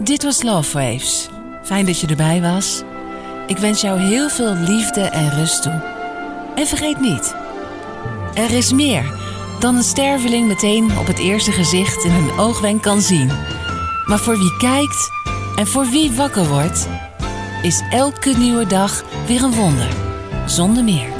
Dit was Love Waves. Fijn dat je erbij was. Ik wens jou heel veel liefde en rust toe. En vergeet niet, er is meer dan een sterveling meteen op het eerste gezicht in een oogwenk kan zien. Maar voor wie kijkt en voor wie wakker wordt, is elke nieuwe dag weer een wonder, zonder meer.